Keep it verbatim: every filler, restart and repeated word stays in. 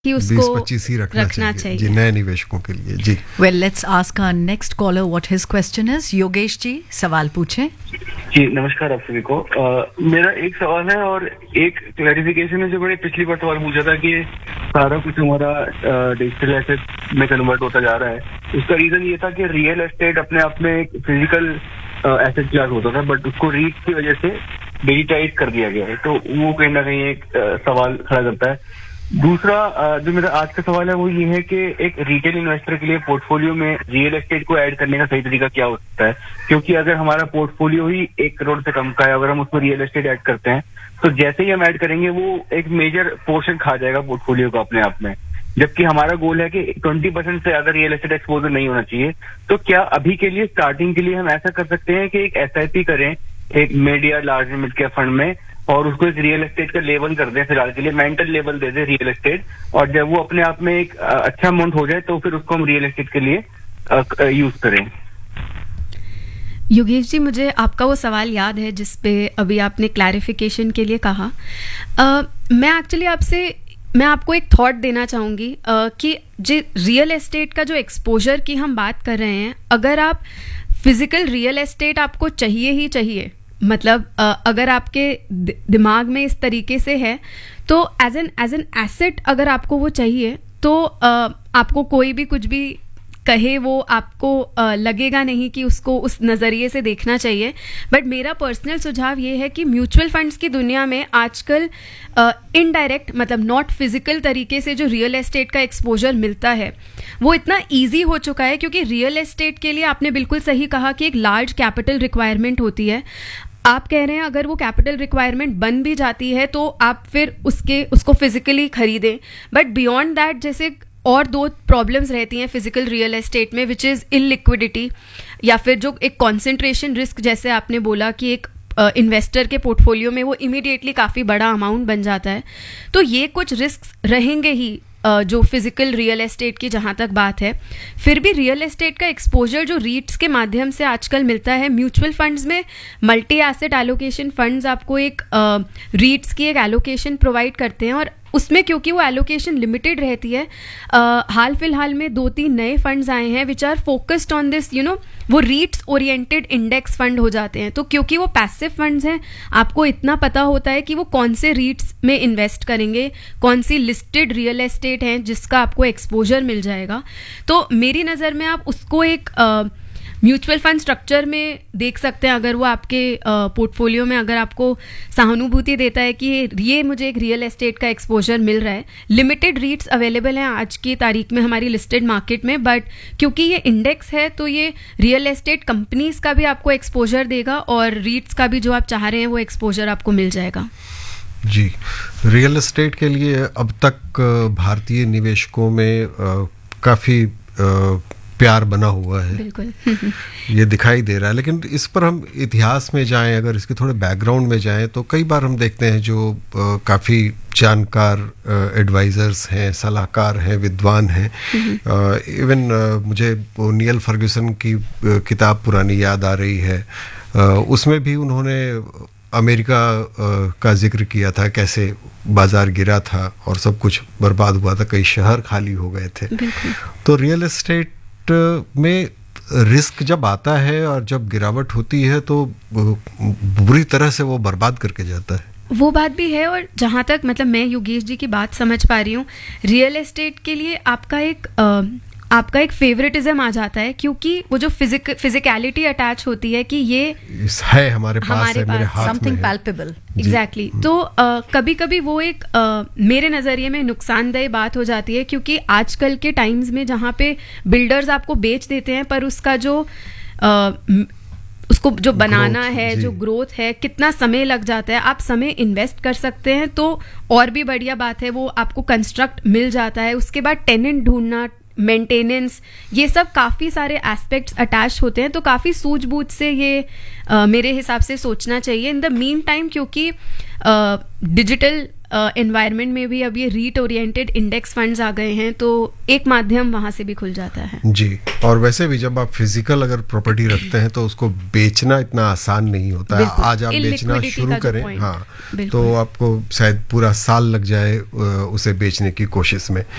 कि उसको बीस पच्चीस ही रखना, रखना चाहिए, चाहिए। जी, नए निवेशकों के लिए। जी well let's ask our next collar what his question is. Yogesh ji सवाल पूछें। जी नमस्कार आप सभी को। uh, मेरा एक सवाल है और एक क्लैरिफिकेशन है जो मैंने पिछली बार सवाल पूछा था कि सारा कुछ हमारा डिजिटल एसेट में कन्वर्ट होता जा रहा है। उसका रीजन ये था कि रियल एस्टेट अपने आप में एक फिजिकल एसेट क्लास होता था, बट उसको रीच की वजह से डिजिटाइज कर दिया गया है, तो वो कहीं ना कहीं एक uh, सवाल खड़ा करता है। दूसरा जो मेरा आज का सवाल है वो ये है कि एक रिटेल इन्वेस्टर के लिए पोर्टफोलियो में रियल एस्टेट को ऐड करने का सही तरीका क्या हो सकता है, क्योंकि अगर हमारा पोर्टफोलियो ही एक करोड़ से कम का है, अगर हम उसमें रियल एस्टेट ऐड करते हैं तो जैसे ही हम ऐड करेंगे वो एक मेजर पोर्शन खा जाएगा पोर्टफोलियो का अपने आप में, जबकि हमारा गोल है कि ट्वेंटी परसेंट से ज्यादा रियल एस्टेट एक्सपोजर नहीं होना चाहिए। तो क्या अभी के लिए स्टार्टिंग के लिए हम ऐसा कर सकते हैं कि एक एस आई पी करें एक मिड या लार्ज मिड कैप फंड में और उसको एक रियल एस्टेट का लेवल कर दें, फिलहाल के लिए मेंटल लेवल दे दें रियल एस्टेट, और जब वो अपने आप में एक अच्छा अमाउंट हो जाए तो फिर उसको हम रियल एस्टेट के लिए यूज करें। योगेश जी, मुझे आपका वो सवाल याद है जिस पे अभी आपने क्लैरिफिकेशन के लिए कहा। uh, मैं एक्चुअली आपसे मैं आपको एक थॉट देना चाहूँगी uh, कि जो रियल एस्टेट का जो एक्सपोजर की हम बात कर रहे हैं, अगर आप फिजिकल रियल एस्टेट आपको चाहिए ही चाहिए, मतलब अगर आपके दिमाग में इस तरीके से है तो as an as an asset अगर आपको वो चाहिए तो आपको कोई भी कुछ भी कहे वो आपको लगेगा नहीं कि उसको उस नज़रिए से देखना चाहिए। बट मेरा पर्सनल सुझाव ये है कि म्यूचुअल फंड्स की दुनिया में आजकल इनडायरेक्ट मतलब नॉट फिजिकल तरीके से जो रियल एस्टेट का एक्सपोजर मिलता है वो इतना ईजी हो चुका है, क्योंकि रियल एस्टेट के लिए आपने बिल्कुल सही कहा कि एक लार्ज कैपिटल रिक्वायरमेंट होती है। आप कह रहे हैं अगर वो कैपिटल रिक्वायरमेंट बन भी जाती है तो आप फिर उसके उसको फिजिकली खरीदें, बट बियॉन्ड दैट जैसे और दो प्रॉब्लम्स रहती हैं फिजिकल रियल एस्टेट में, विच इज़ इलिक्विडिटी या फिर जो एक कॉन्सेंट्रेशन रिस्क, जैसे आपने बोला कि एक इन्वेस्टर uh, के पोर्टफोलियो में वो इमीडिएटली काफ़ी बड़ा अमाउंट बन जाता है। तो ये कुछ रिस्क रहेंगे ही uh, जो फिजिकल रियल एस्टेट की जहाँ तक बात है। फिर भी रियल एस्टेट का एक्सपोजर जो रीट्स के माध्यम से आजकल मिलता है, म्यूचुअल फंड्स में मल्टी एसेट एलोकेशन फंड्स आपको एक रीट्स uh, की एक एलोकेशन प्रोवाइड करते हैं, और उसमें क्योंकि वो एलोकेशन लिमिटेड रहती है, uh, हाल फिलहाल में दो तीन नए फंड्स आए हैं which are focused on this, you know वो रीट्स ओरिएंटेड इंडेक्स फंड हो जाते हैं। तो क्योंकि वो पैसिव फंड्स हैं, आपको इतना पता होता है कि वो कौन से रीट्स में इन्वेस्ट करेंगे, कौन सी लिस्टेड रियल एस्टेट हैं जिसका आपको एक्सपोजर मिल जाएगा। तो मेरी नज़र में आप उसको एक uh, म्यूचुअल फंड स्ट्रक्चर में देख सकते हैं, अगर वो आपके पोर्टफोलियो में अगर आपको सहानुभूति देता है कि ये मुझे एक रियल एस्टेट का एक्सपोजर मिल रहा है। लिमिटेड रीट्स अवेलेबल हैं आज की तारीख में हमारी लिस्टेड मार्केट में, बट क्योंकि ये इंडेक्स है तो ये रियल एस्टेट कंपनीज का भी आपको एक्सपोजर देगा और रीट्स का भी जो आप चाह रहे हैं वो एक्सपोजर आपको मिल जाएगा। जी, रियल एस्टेट के लिए अब तक भारतीय निवेशकों में काफ़ी प्यार बना हुआ है, बिल्कुल ये दिखाई दे रहा है। लेकिन इस पर हम इतिहास में जाएं, अगर इसके थोड़े बैकग्राउंड में जाएं तो कई बार हम देखते हैं जो काफ़ी जानकार एडवाइज़र्स हैं, सलाहकार हैं, विद्वान हैं। इवन मुझे नियल फर्ग्यूसन की किताब पुरानी याद आ रही है, उसमें भी उन्होंने अमेरिका का जिक्र किया था, कैसे बाजार गिरा था और सब कुछ बर्बाद हुआ था, कई शहर खाली हो गए थे। तो रियल एस्टेट में रिस्क जब आता है और जब गिरावट होती है तो बुरी तरह से वो बर्बाद करके जाता है। वो बात भी है, और जहाँ तक मतलब मैं योगेश जी की बात समझ पा रही हूँ, रियल एस्टेट के लिए आपका एक आ, आपका एक फेवरेटिज्म आ जाता है, क्योंकि वो जो फिजिक फिजिकलिटी अटैच होती है कि ये है हमारे पास हमारे है, पास मेरे हाथ समथिंग पैल्पेबल। एग्जैक्टली। तो कभी कभी वो एक uh, मेरे नज़रिए में नुकसानदेह बात हो जाती है, क्योंकि आजकल के टाइम्स में जहाँ पे बिल्डर्स आपको बेच देते हैं पर उसका जो uh, उसको जो बनाना है, जो ग्रोथ है, कितना समय लग जाता है। आप समय इन्वेस्ट कर सकते हैं तो और भी बढ़िया बात है, वो आपको कंस्ट्रक्ट मिल जाता है, उसके बाद टेनेंट ढूंढना, मेंटेनेंस, ये सब काफ़ी सारे एस्पेक्ट्स अटैच होते हैं। तो काफ़ी सूझबूझ से ये uh, मेरे हिसाब से सोचना चाहिए इन द मीन टाइम, क्योंकि डिजिटल एनवायरनमेंट में भी अब ये रीट ओरिएंटेड इंडेक्स फंड्स आ गए हैं, तो एक माध्यम वहाँ से भी खुल जाता है। जी, और वैसे भी जब आप फिजिकल अगर प्रॉपर्टी रखते हैं तो उसको बेचना इतना आसान नहीं होता है। आज आप बेचना शुरू करें, हाँ, तो आपको शायद पूरा साल लग जाए उसे बेचने की कोशिश में।